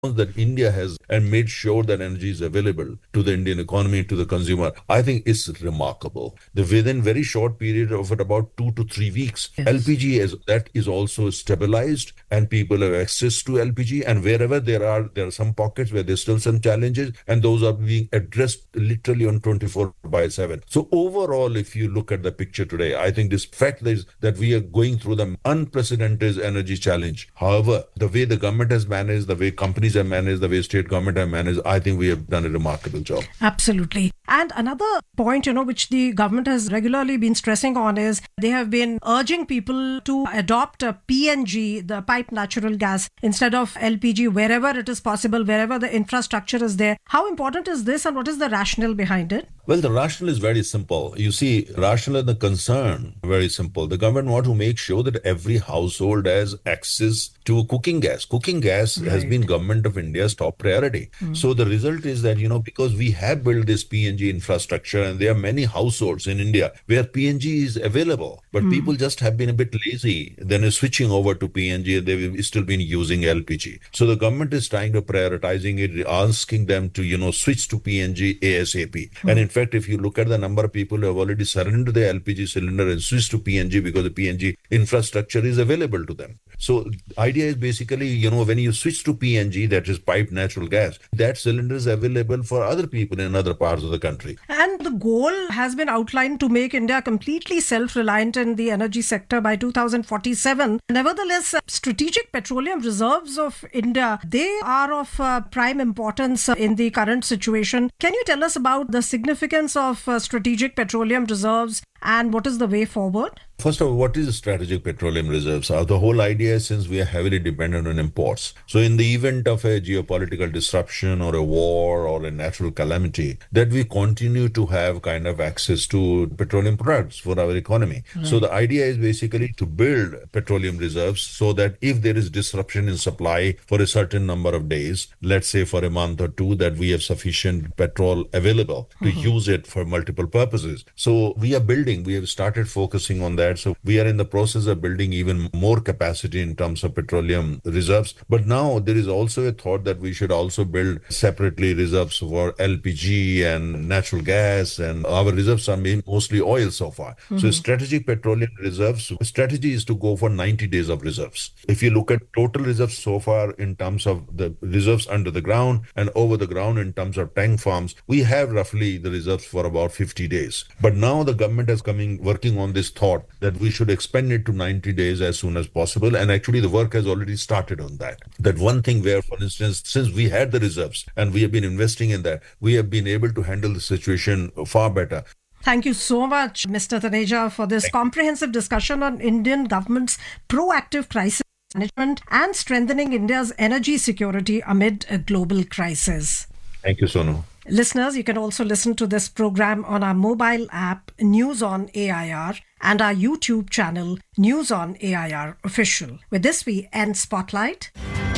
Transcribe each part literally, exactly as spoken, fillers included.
that India has and made sure that energy is available to the Indian economy, to the consumer, I think is remarkable. The within very short period of about two to three weeks, yes. L P G is that is also stabilized and people have access to L P G. And wherever there are there are some pockets where there's still some challenges, and those are being addressed literally on twenty-four by seven. So overall, if you look at the picture today, I think this fact is that we are going through the unprecedented energy challenge. However, the way the government has managed, the way companies have managed, the way state government have managed, I think we have done a remarkable job. Absolutely. And another point, you know, which the government has regularly been stressing on is they have been urging people to adopt a P N G, the piped natural gas, instead of L P G wherever it is possible, wherever the infrastructure is there. How important is this and what is the rationale behind it? Well, the rationale is very simple. You see, rationale and the concern, very simple. The government wants to make sure that every household has access to cooking gas. Cooking gas right. has been Government of India's top priority. Mm. So the result is that, you know, because we have built this P N G infrastructure and there are many households in India where P N G is available, but mm. people just have been a bit lazy. Then is switching over to P N G and they've still been using L P G. So the government is trying to prioritizing it, asking them to, you know, switch to P N G ASAP. Mm. And in fact, if you look at the number of people who have already surrendered the L P G cylinder and switched to P N G because the P N G infrastructure is available to them. So the idea is basically, you know, when you switch to P N G, that is piped natural gas, that cylinder is available for other people in other parts of the country. And the goal has been outlined to make India completely self-reliant in the energy sector by two thousand forty-seven. Nevertheless, strategic petroleum reserves of India, they are of uh, prime importance uh, in the current situation. Can you tell us about the significance of uh, strategic petroleum reserves and what is the way forward? First of all, what is strategic petroleum reserves? Uh, the whole idea is since we are heavily dependent on imports. So in the event of a geopolitical disruption or a war or a natural calamity, that we continue to have kind of access to petroleum products for our economy. Right. So the idea is basically to build petroleum reserves so that if there is disruption in supply for a certain number of days, let's say for a month or two, that we have sufficient petrol available to mm-hmm. use it for multiple purposes. So we are building, we have started focusing on that. So we are in the process of building even more capacity in terms of petroleum reserves. But now there is also a thought that we should also build separately reserves for L P G and natural gas. And our reserves are mostly oil so far. Mm-hmm. So strategic petroleum reserves, strategy is to go for ninety days of reserves. If you look at total reserves so far in terms of the reserves under the ground and over the ground in terms of tank farms, we have roughly the reserves for about fifty days. But now the government is coming, working on this thought that we should expand it to ninety days as soon as possible. And actually the work has already started on that. That one thing where, for instance, since we had the reserves and we have been investing in that, we have been able to handle the situation far better. Thank you so much, Mister Taneja, for this Thank comprehensive you. discussion on Indian government's proactive crisis management and strengthening India's energy security amid a global crisis. Thank you, Sonu. Listeners, you can also listen to this program on our mobile app, News on A I R, and our YouTube channel, News on A I R Official. With this, we end Spotlight.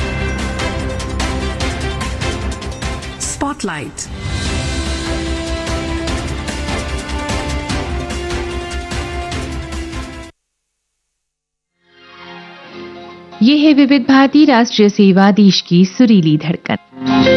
Spotlight. ये है विविध भारती राष्ट्रीय सेवा, देश की सुरीली धड़कन।